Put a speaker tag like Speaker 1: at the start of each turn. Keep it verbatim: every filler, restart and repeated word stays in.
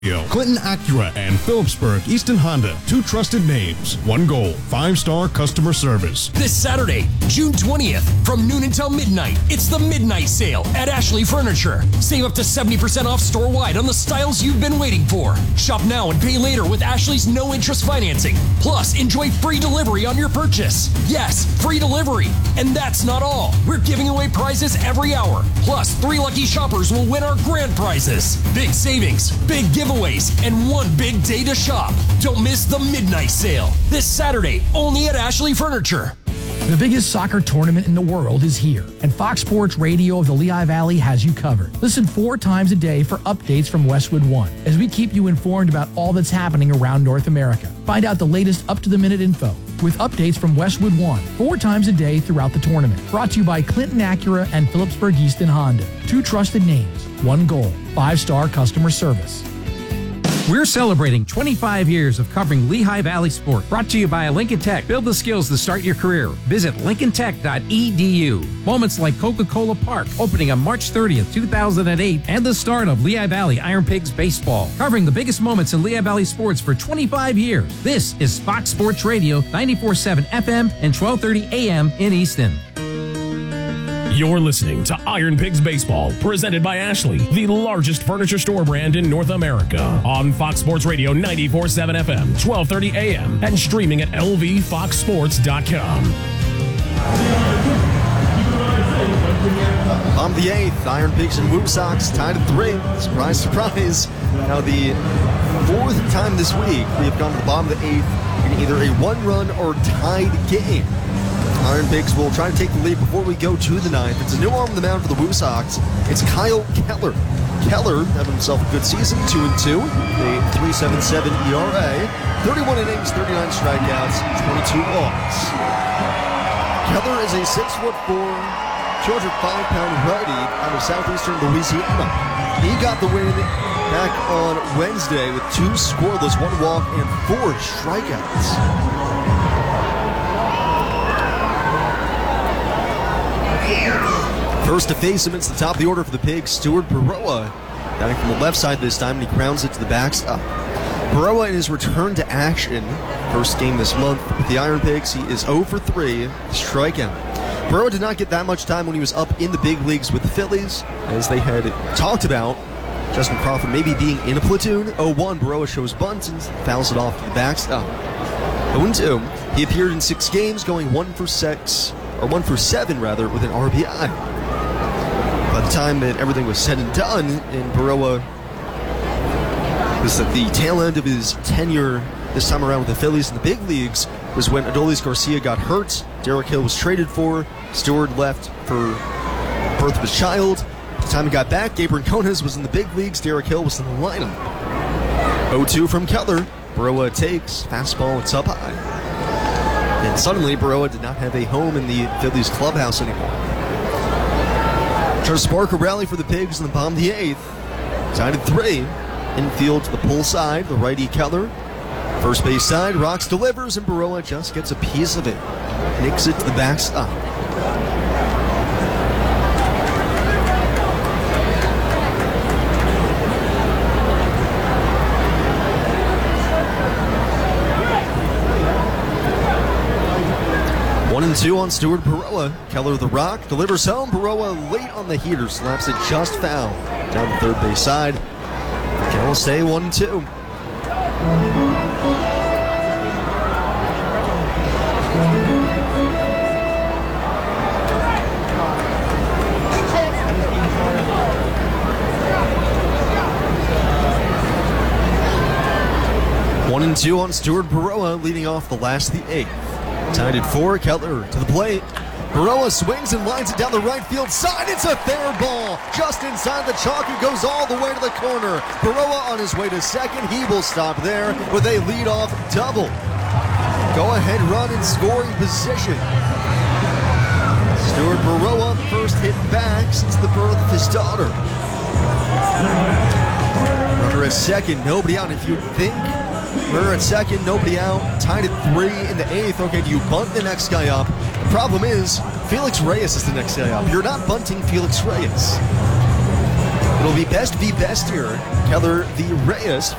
Speaker 1: Clinton Acura and Phillipsburg Easton Honda. Two trusted names. One goal. Five-star customer service.
Speaker 2: This Saturday, June twentieth, from noon until midnight, it's the Midnight Sale at Ashley Furniture. Save up to seventy percent off store-wide on the styles you've been waiting for. Shop now and pay later with Ashley's no-interest financing. Plus, enjoy free delivery on your purchase. Yes, free delivery. And that's not all. We're giving away prizes every hour. Plus, three lucky shoppers will win our grand prizes. Big savings, big giveaways, and one big day to shop. Don't miss the Midnight Sale. This Saturday, only at Ashley Furniture.
Speaker 3: The biggest soccer tournament in the world is here, and Fox Sports Radio of the Lehigh Valley has you covered. Listen four times a day for updates from Westwood One, as we keep you informed about all that's happening around North America. Find out the latest up-to-the-minute info with updates from Westwood One, four times a day throughout the tournament. Brought to you by Clinton Acura and Phillipsburg Easton Honda. Two trusted names, one goal, five-star customer service.
Speaker 4: We're celebrating twenty-five years of covering Lehigh Valley sport. Brought to you by Lincoln Tech. Build the skills to start your career. Visit lincoln tech dot e d u. Moments like Coca-Cola Park, opening on March thirtieth, two thousand eight, and the start of Lehigh Valley Iron Pigs baseball. Covering the biggest moments in Lehigh Valley sports for twenty-five years. This is Fox Sports Radio, ninety-four point seven F M and twelve thirty A M in Easton.
Speaker 5: You're listening to Iron Pigs Baseball, presented by Ashley, the largest furniture store brand in North America. On Fox Sports Radio ninety-four point seven F M, twelve thirty A M, and streaming at L V fox sports dot com.
Speaker 6: On the eighth, Iron Pigs and Woo Sox tied at three. Surprise, surprise. Now the fourth time this week we have gone to the bottom of the eighth in either a one-run or tied game. Iron Pigs will try to take the lead before we go to the ninth. It's a new arm on the mound for the Woo Sox. It's Kyle Keller. Keller having himself a good season, two and two, a three point seven seven E R A, thirty-one innings, thirty-nine strikeouts, twenty-two walks. Keller is a six foot four, two hundred five pound righty out of southeastern Louisiana. He got the win back on Wednesday with two scoreless, one walk, and four strikeouts. First to face him, it's the top of the order for the Pigs, Stuart Berroa. Batting from the left side this time, and he grounds it to the backstop. Berroa in his return to action, first game this month with the Iron Pigs, he is zero for three, strikeout. Berroa did not get that much time when he was up in the big leagues with the Phillies, as they had talked about Justin Crawford maybe being in a platoon. oh one, Berroa shows bunt and fouls it off to the backstop. oh two, he appeared in six games, going one for six, or one for seven rather, with an R B I. By the time that everything was said and done, and Berroa was at the tail end of his tenure this time around with the Phillies in the big leagues, was when Adolis Garcia got hurt. Derek Hill was traded for. Stewart left for birth of his child. By the time he got back, Gabriel Cones was in the big leagues. Derek Hill was in the lineup. oh two from Keller. Berroa takes. Fastball, it's up high. And suddenly, Berroa did not have a home in the Phillies clubhouse anymore. Trying to spark a rally for the Pigs in the bottom of the eighth. Tied at three. Infield to the pull side, the righty Keller. First base side, Rocks delivers, and Berroa just gets a piece of it. Nicks it to the backstop. One and two on Stuart Berroa. Keller the Rock delivers home. Berroa late on the heater, slaps it just foul. Down the third base side. Keller stay one and two. One and two on Stuart Berroa, leading off the last of the eighth. Tied at four, Keller to the plate. Berroa swings and lines it down the right field side. It's a fair ball. Just inside the chalk. It goes all the way to the corner. Berroa on his way to second. He will stop there with a leadoff double. Go ahead run in scoring position. Stuart Berroa, first hit back since the birth of his daughter. Runner at second, nobody out. If you think runner at second, nobody out, tied at three in the eighth. Okay, do you bunt the next guy up? The problem is, Felix Reyes is the next guy up. You're not bunting Felix Reyes. It'll be best v best here. Keller v Reyes